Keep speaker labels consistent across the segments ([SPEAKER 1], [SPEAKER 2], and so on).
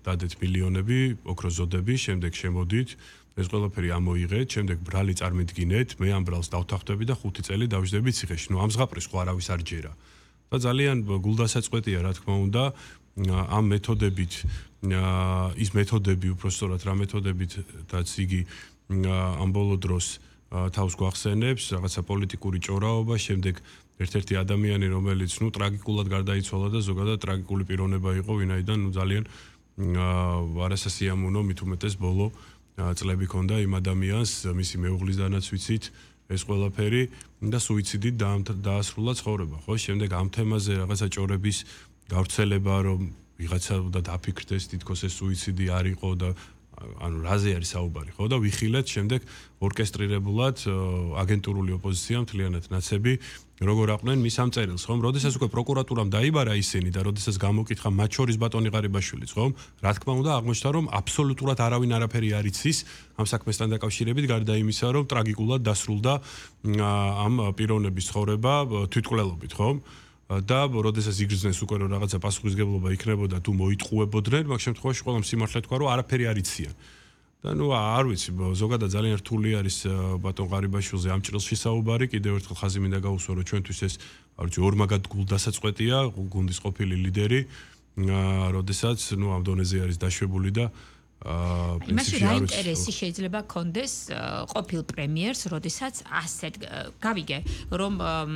[SPEAKER 1] დადეთ მილიონები, ოქროზოდები, შემდეგ შემოდით, ეს ყველაფერი ამოიღეთ, შემდეგ ბრალი წარმოიდგინეთ, მე ამ ბრალს დავთანხმდები და 5 წელი დავждები ციხეში. ნუ ამ ზღაპრის ხო არავის არ ჯერა. და ძალიან გულდასაწყვეტია, რა თქმა უნდა, ამ მეთოდებით, ის მეთოდები, უпростоრად რა მეთოდებითაც იგი ამ ბოლო დროს თავს გვახსენებს, რაღაცა პოლიტიკური ჭორაობა, შემდეგ ერთ-ერთი ადამიანი, რომელიც ტრაგიკულად გარდაიცვალა და ზოგადად ტრაგიკული პიროვნება იყო, ვინაიდან ძალიან არასასიამოვნო, მით უმეტეს ბოლო წლები ჰქონდა იმ ადამიანს, მისი მეუღლის დანაც ვიცით, ეს ყველაფერი და სუიციდით დაასრულა ცხოვრება, ხო? შემდეგ ამ თემაზე რაღაცა ჭორების გავრცელება, რომ ვიღაცა უნდა დაფიქრდეს, თითქოს ეს სუიციდი არ იყო და ანუ რაზე არის საუბარი, ხო? და ვიხილეთ შემდეგ ორკესტრირებულად აგენტურული ოპოზიცია მთლიანად ნაცები როგორ აყვნენ მის ამ წერილს, ხომ? როდესაც უკვე პროკურატურამ დაიბარა ისინი და როდესაც გამოკითხა მათ შორის ბატონი ღარიბაშვილიც, ხომ? რა თქმა უნდა, აღმოჩნდა, რომ აბსოლუტურად არავინ არაფერი არ იცის ამ საქმესთან დაკავშირებით, გარდა იმისა, რომ ტრაგიკულად დასრულდა ამ პიროვნების ცხოვრება თვითმკვლელობით, ხომ? და როდესაც იგრძნეს უკვე რომ რაღაცა პასუხისგებლობა იქნებოდა თუ მოიტყუებოდნენ, მაგ შემთხვევაში ყველამ სიმართლე თქვა, რომ არაფერი არ იციან. და არ ვიცი, ზოგადად ძალიან რთული არის ბატონ ღარიბაშვილზე ამ ჭრილში საუბარი, კიდევ ერთხელ ხაზი მინდა გაუსვა, რომ ჩვენთვის ეს, არ ვიცი, ორმაგად გულდასაწყვეტია, გუნდის ყოფილი ლიდერი, როდესაც ამ დონეზე არის დაშვებული და
[SPEAKER 2] იმაში რა ინტერესი შეიძლება გქონდეს ყოფილ პრემიერს, როდესაც ასეთ გავიგე, რომ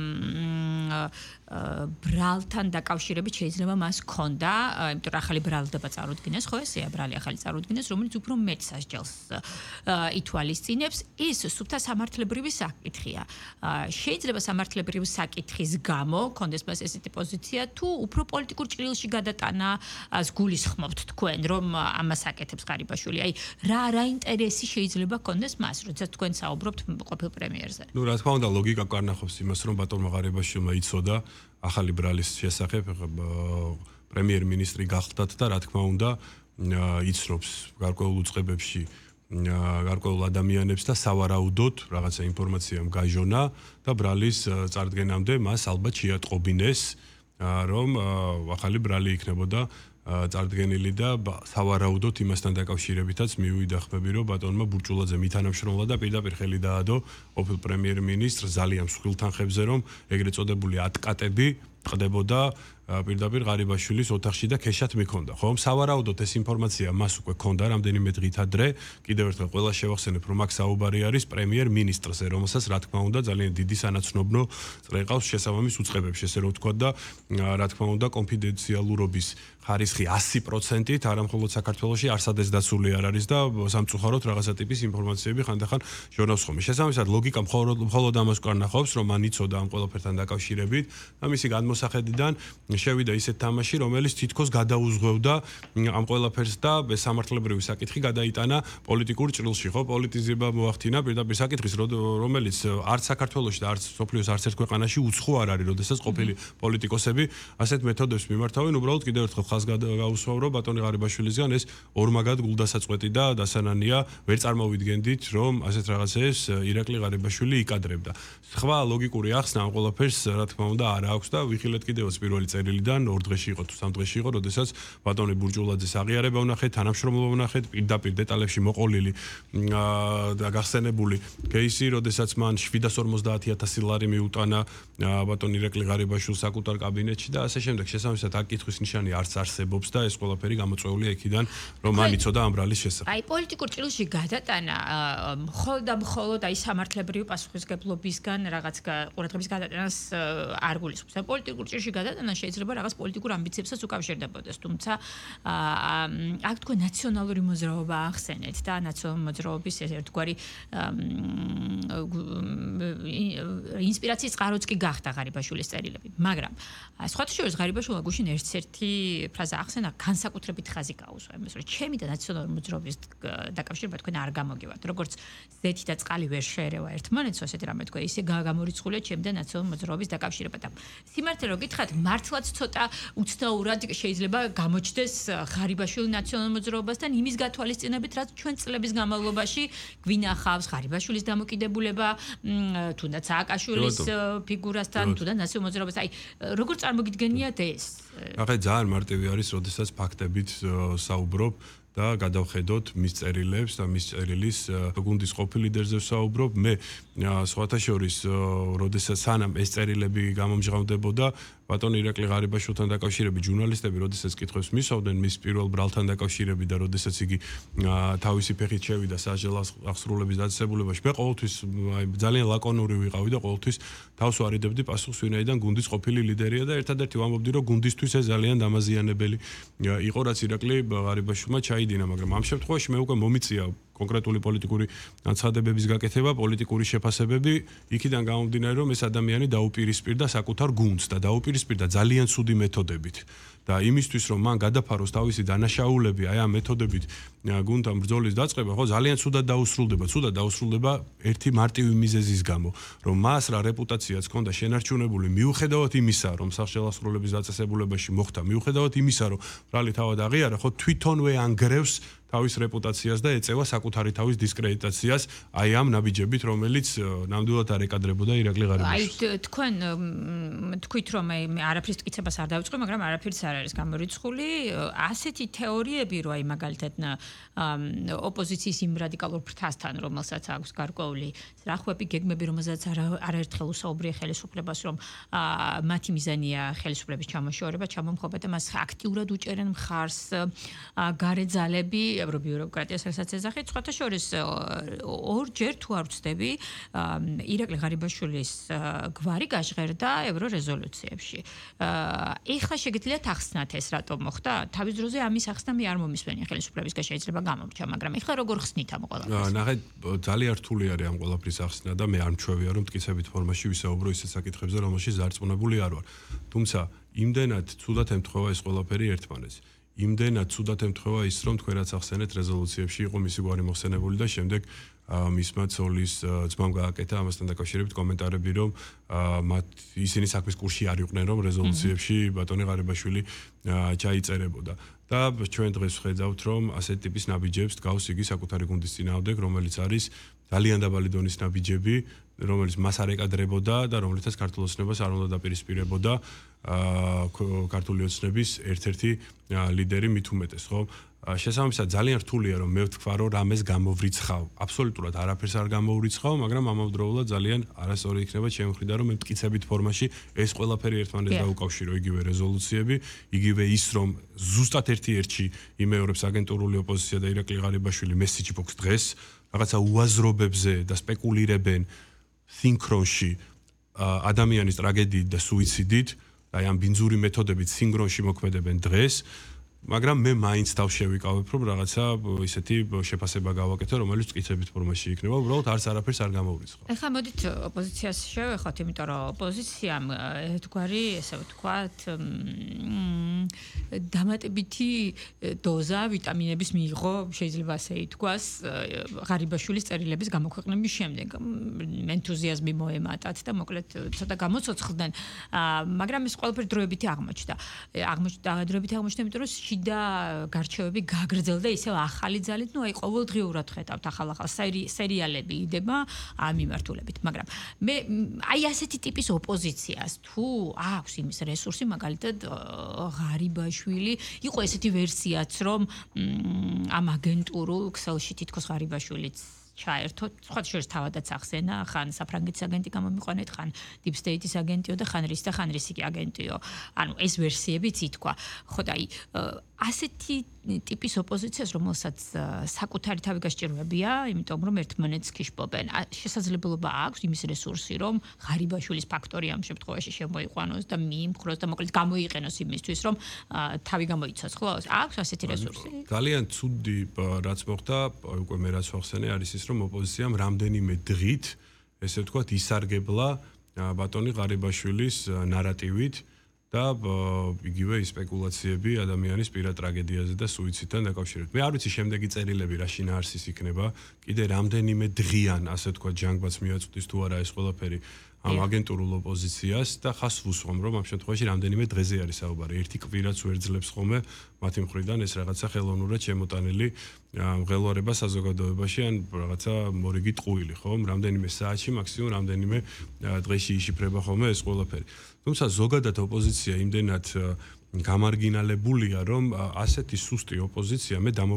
[SPEAKER 2] ბრალთან დაკავშირებით შეიძლება მას გქონდა, იმიტომ რომ ახალი ბრალდება წარუდგინეს, ხო ესეა ბრალი ახალი წარუდგინეს, რომელიც უფრო მეტ სასჯელს ითვალისწინებს, ის სუფთა სამართლებრივი საკითხია. შეიძლება სამართლებრივი საკითხის გამო გქონდეს მას ესეთი პოზიცია, თუ უფრო პოლიტიკურ ჭრილში გადატანას გულისხმობთ თქვენ, რომ ამას აკეთებს ღარიბაშვილი. აი, რა ინტერესი შეიძლება გქონდეს მას, როდესაც თქვენ საუბრობთ ყოფილ პრემიერზე?
[SPEAKER 1] რა თქმა უნდა, ლოგიკა კარნახობს იმას, რომ ბატონმა ღარიბაშვილმა იცოდა ახალი ბრალის შესახებ, პრემიერ-მინისტრი გახდათ და რა თქმა უნდა, იცნობს გარკვეულ უწყებებში გარკვეულ ადამიანებს და სავარაუდოდ რაღაცა ინფორმაცია გაჟონა და ბრალის წარდგენამდე მას ალბათ შეატყობინეს, რომ ახალი ბრალი იქნებოდა წარდგენილი და სავარაუდოდ იმასთან დაკავშირებითაც მივიდა ხმები, რომ ბატონმა ბურჭულაძემ ითანამშრომლა და პირდაპირ ხელი დაადო ყოფილ პრემიერ-მინისტრ ძალიან მსხვილ თანხებზე, რომ ეგრეთ წოდებული ატკატები ყდებოდა პირდაპირ ღარიბაშვილის ოთახში და ქეშად მიქონდა. ხომ? სავარაუდოდ ეს ინფორმაცია მას უკვე ჰქონდა რამდენიმე დღით ადრე. კიდევ ერთხელ ყველა შევახსენებ, რომ აქ საუბარი არის პრემიერ-მინისტრზე, რომელსაც რა თქმა უნდა ძალიან დიდი სანაცნობლო წრე ყავს შესაბამის უწყებებში, ესე რომ ვთქვა და რა თქმა უნდა კონფიდენციალურობის ხარისხი 100%-ით არამხოლოდ საქართველოში არსადეს დაცული არ არის და სამწუხაროდ რაღაცა ტიპის ინფორმაციები ხანდახან ჟონავს ხოლმე. შესაბამისად ლოგიკა მხოლოდ ამას კარნახობს, რომ მან იცოდა ამ ყველაფერთან დაკავშირებით და მისი გადმოსახედიდან შევიდა ისეთ თამაში, რომელიც თითქოს გადაუზღვევდა ამ ყველაფერს და სამართლებრივი საკითხი გადაიტანა პოლიტიკურ ჭრილში, ხო? პოლიტიზება მოახდინა პირდაპირ საკითხის, რომელიც არც საქართველოში და არც სოფლიოს არც ერთ ქვეყანაში უცხო არ არის, როდესაც ყოფილი პოლიტიკოსები ასეთ მეთოდებს მიმართავენ, უბრალოდ კიდევ ერთხელ ხაზს გაუსვავ, რომ ბატონი ღარიბაშვილისგან ეს ორმაგად გულდასაწყვეტი და დასანანია, ვერ წარმოვიდგენდით, რომ ასეთ რაღაცებს ირაკლი ღარიბაშვილი იკადრებდა. სხვა ლოგიკური ახსნა ამ ყველაფერს, რა თქმა უნდა, არ აქვს და ვიხილეთ კიდევაც პირველი წერილიდან 2 დღეში იყო თუ 3 დღეში იყო, როდესაც ბატონი ბურჭულაძის აღიარება ვნახეთ, თანამშრომლობა ვნახეთ, პირდაპირ დეტალებში მოყოლილი და გახსენებული кейსი, როდესაც მან 750.000 ლარი მიუტანა ბატონ ირაკლი ღარიბაშვილს საკუთარ კაბინეტში და ასე შემდეგ. შესაბამისად, აქ კითხვის ნიშანი არც არსებობს და ეს ყველაფერი გამოწვეულია იქიდან, რომ მან იცოდა ამ ბრალის შესახებ.
[SPEAKER 2] აი, პოლიტიკურ ჭრილში გადატანა მხოლოდ აი სამართლებრივი პასუხისგებლობისგან რაღაც ყურადღების გადატანას არ გულისხმობს. აი, პოლიტიკურ ჭრილში გადატანა შეიძლება რაღაც პოლიტიკურ ამბიციებსაც უკავშირდებოდეს, თუმცა აქ თქვენ ნაციონალური მოძრაობა ახსენეთ და ნაციონალური მოძრაობის ერთგვარი ინსპირაციის წყაროც კი გახდა ღარიბაშვილის წერილები, მაგრამ სხვათა შორის ღარიბაშვილმა გუშინ ერთ-ერთი ფრაზა ახსენა, განსაკუთრებით ხაზი გაუსვა იმას, რომ ჩემი და ნაციონალური მოძრაობის დაკავშირება თქვენ არ გამოგივართ, როგორც ზეთი და წყალი ვერ შეერევა ერთმანეთს, ასეთი რამე თქვა, ისე გამორიცხულია ჩემი და ნაციონალური მოძრაობის დაკავშირება და სიმართლე ხართ რომ გითხრათ მართლაც ცოტა უცნაურად შეიძლება გამოჩნდეს ღარიბაშვილის ნაციონალურ მოძრაობასთან იმის გათვალისწინებით, რაც ჩვენ წლების განმავლობაში გვინახავს ღარიბაშვილის დამოკიდებულება, თუნდაც სააკაშვილის ფიგურასთან, თუნდაც ნაციონალურ მოძრაობას. აი, როგორ წარმოგიდგენიათ ეს?
[SPEAKER 1] ახლა ძალიან მარტივი არის, როდესაც ფაქტებით საუბრობ და გადავხედოთ მის წერილებს და მის წერილის გუნდის ყოფილ ლიდერზე ვსაუბრობ. მე სხვათა შორის, როდესაც სანამ ეს წერილები გამომჟღავნდებოდა, ბატონ ირაკლი ღარიბაშვილთან დაკავშირებით ჟურნალისტები, როდესაც კითხვებს მისვავდნენ მის პირველ ბრალთან დაკავშირებით და როდესაც იგი თავისი ფეხით შევიდა სასჯელ აღსრულების დაწესებულებაში, მე ყოველთვის ძალიან ლაკონური ვიყავი და ყოველთვის თავს ვარიდებდი პასუხს, ვინაიდან გუნდის ყოფილი ლიდერია და ერთადერთი ვამბობდი, რომ გუნდისთვის ეს ძალიან დამაზიანებელი იყო, რაც ირაკლი ღარიბაშვილმა ჩაიდინა, მაგრამ ამ შემთხვევაში მე უკვე მომიწია კონკრეტული პოლიტიკური განცხადებების გაკეთება, პოლიტიკური შეფასებები, იქიდან გამომდინარე, რომ ეს ადამიანი დაუპირისპირდა საკუთარ გუნდს და დაუპირისპირდა ძალიან ცუდი მეთოდებით. და იმისთვის, რომ მან გადაფაროს თავისი დანაშაულები, აი ამ მეთოდებით გუნდთან ბრძოლის დაწყება, ხო, ძალიან ცუდად დაუსრულდება. ცუდად დაუსრულდება ერთი მარტივი მიზეზის გამო, რომ მას რა რეპუტაციაც ჰქონდა შენარჩუნებული, მიუხედავად იმისა, რომ სასჯელ აღსრულების დაწესებულებაში მოხდა, მიუხედავად იმისა, რომ ბრალი თავად აღიარა, ხო, თვითონვე ანგრევს თავის რეპუტაციას და ეწევა საკუთარი თავის დისკრედიტაციას აი ამ ნაბიჯებით, რომელიც ნამდვილად არ ეკადრებოდა ირაკლი ღარიბაშვილს.
[SPEAKER 2] აი თქვენ თქვით რომ მე არაფრის მტკიცებას არ დავიწყო, მაგრამ არაფერიც არ არის გამორიცხული. ასეთი თეორიები რო აი მაგალითად ოპოზიციის იმ რადიკალურ ფრთასთან, რომელსაც აქვს გარკვეული რახვები, გეგმები, რომელსაც არაერთხელ უსაუბრია ხელისუფლებას, რომ მათი მიზანია ხელისუფლების ჩამოშორება, ჩამომხობა და მას აქტიურად უჭერენ მხარს გარე ძალები ევრობიუროკრატიას რასაც ეძახით, სხვათა შორის ორჯერ თუ არ ვცდები, ირაკლი ღარიბაშვილის გვარი გაჟღერდა ევრორეზოლუციებში. ეხლა შეგიძლიათ ახსნათ ეს რატომ მოხდა? თავის დროზე ამის ახსნა მე არ მომისმენია ხელისუფლებისგან შეიძლება გამორჩა, მაგრამ ეხლა როგორ ხსნით ამ ყველაფერს?
[SPEAKER 1] ნახეთ, ძალიან რთული არის ამ ყველაფრის ახსნა და მე არ მჩვევია, რომ მტკიცებით ფორმაში ვისაუბრო ისეთ საკითხებზე, რომელშიც დარწმუნებული არ ვარ. თუმცა, იმდენად ცუდად ემთხვევა ეს ყველაფერი ერთმანეთს. იმდენად ცუდად ემთხვევა ის, რომ თქვენ რაც ახსენეთ რეზოლუციებში იყო მისი გვარი მოხსენებული და შემდეგ მისმა ცოლის ძმამ გააკეთა ამასთან დაკავშირებით კომენტარები, რომ მათ ისინი საქმის კურსში არ იყვნენ, რომ რეზოლუციებში ბატონი ღარიბაშვილი ჩაიწერებოდა. და ჩვენ დღეს ვხედავთ, რომ ასეთი ტიპის ნაბიჯებს დგავს იგი საკუთარი გუნდის წინააღმდეგ, რომელიც არის ძალიან დაბალი დონის ნაბიჯები, რომელიც მას არ ეკადრებოდა და რომლითაც ქართულ ოცნებას არ უნდა დაპირისპირებოდა ქართული ოცნების ერთ-ერთი ლიდერი მით უმეტეს, ხო? შესაბამისად ძალიან რთულია რომ მე ვთქვა რომ რამეს გამოვრიცხავ. აბსოლუტურად არაფერს არ გამოვრიცხავ, მაგრამ ამავდროულად ძალიან არასწორი იქნება ჩემი მხრიდან რომ მე მტკიცებით ფორმაში ეს ყველაფერი ერთმანეთს დაუკავშირო, იგივე რეზოლუციები, იგივე ის რომ ზუსტად ერთ-ერთში იმეორებს აგენტურული ოპოზიცია და ირაკლი ღარიბაშვილი message box დღეს რაღაცა უაზრობებზე და სპეკულირებენ სინქრონში ადამიანის ტრაგედიით და სუიციდით, აი ამ ბინძური მეთოდებით სინქრონში მოქმედებენ დღეს. მაგრამ მე მაინც დავშევიკავებ, რომ რაღაცა ისეთი შეფასება გავაკეთო, რომელიც მტკიცებით ფორმაში იქნება, უბრალოდ არც არაფერს არ გამოვრიცხავ.
[SPEAKER 2] ეხლა მოდით ოპოზიციას შევეხოთ, იმიტომ რომ ოპოზიციამ ერთგვარი, ესე ვთქვათ, დამატებითი დოზა ვიტამინების მიიღო, შეიძლება ასე ითქვას, ღარიბაშვილის წერილების გამოქვეყნების შემდეგ. ენთუზიაზმი მოემატათ და მოკლედ ცოტა გამოცოცხლდნენ, მაგრამ ეს ყველაფერი დროებითი აღმოჩნდა. დროებითი აღმოჩნდა, იმიტომ რომ შიდა გარჩევები გაგრძელდა ისევ ახალი ძალით, ну აი ყოველდღიურად ხედავთ ახალ-ახალ სერიალები იდება ამ მიმართულებით, მაგრამ მე აი ასეთი ტიპის ოპოზიციას თუ აქვს იმის რესურსი, მაგალითად ღარიბაშვილი, იყო ესეთი ვერსიაც, რომ ამ აგენტურულ ქსელში თითქოს ღარიბაშვილიც ჩაერთოთ, სხვა შორის თავადაც ახსენა, ხან საფრანგეთის აგენტი გამომიყვანეთ, ხან Deep State-ის აგენტიო და ხან რის და ხან რისი აგენტიო. ანუ ეს ვერსიებიც ითქვა. ხო და აი ასეთი ტიპის ოპოზიციას, რომელსაც საკუთარი თავი გასჭირვებია, იმიტომ რომ ერთმანეთს ქიშპობენ. შესაძლებლობა აქვს იმის რესურსი, რომ ღარიბაშვილის ფაქტორი ამ შემთხვევაში შემოიყვანოს და მიიმხროს და მოკლედ გამოიყენოს იმისთვის, რომ თავი გამოიცოს, ხო? აქვს ასეთი რესურსი?
[SPEAKER 1] ძალიან ცუდი რაც მოხდა, უკვე მე რაც ვახსენე, არის ის, რომ ოპოზიციამ რამდენიმე დღით, ესე ვთქვათ, ისარგებლა ბატონი ღარიბაშვილის ნარატივით და იგივე სპეკულაციები ადამიანის პირად ტრაგედიაზე და სუიციდთან დაკავშირებით. მე არ ვიცი შემდეგი წერილები რა შინაარსის იქნება, კიდე რამდენიმე დღიან, ასე ვთქვათ, ჯანგბაც მიაწვდის თუ არა ეს ყველაფერი ამ აგენტურულ ოპოზიციას და ხას ვუსვამ, რომ ამ შემთხვევაში რამდენიმე დღეზე არის საუბარი. ერთი კვირაც ვერძლებს ხოლმე მათი მხრიდან ეს რაღაცა ხელოვნურად შემოტანილი მღელვარება საზოგადოებაში ან რაღაცა მორიგი ტყუილი, ხო? რამდენიმე საათში, მაქსიმუმ რამდენიმე დღეში იშიფრება ხოლმე ეს ყველაფერი. თუმცა ზოგადად ოპოზიცია იმდენად გამარგინალებულია, რომ ასეთი სუსტი ოპოზიცია მე